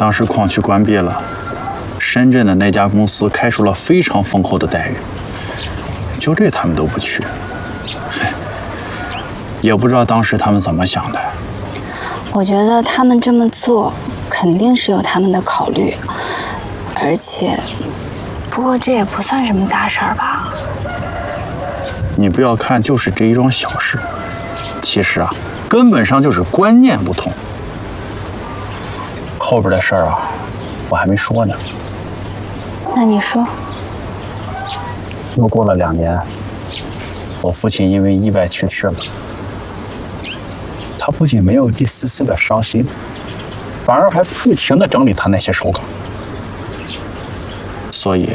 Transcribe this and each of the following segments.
当时矿区关闭了，深圳的那家公司开出了非常丰厚的待遇，就这他们都不去，也不知道当时他们怎么想的。 我觉得他们这么做肯定是有他们的考虑，而且，不过这也不算什么大事儿吧？ 你不要看就是这一桩小事，其实啊，根本上就是观念不同。后边的事儿啊，我还没说呢。 那你说。 又过了2年，我父亲因为意外去世了。他不仅没有一丝丝的伤心，反而还不停地整理他那些手稿。所以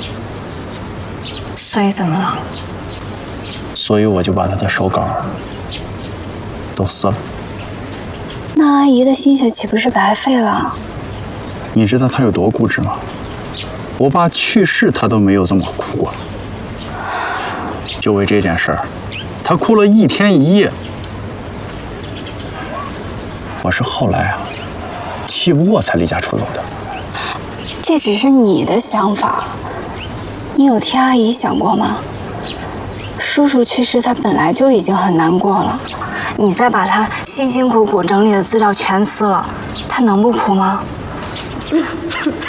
怎么了？ 所以我就把他的手稿都撕了。 那阿姨的心血岂不是白费了？ 你知道他有多固执吗？我爸去世他都没有这么哭过。就为这件事儿，他哭了1天1夜。我是后来啊，气不过才离家出走的。 这只是你的想法，你有替阿姨想过吗？叔叔去世，他本来就已经很难过了，你再把他辛辛苦苦整理的资料全撕了，他能不哭吗？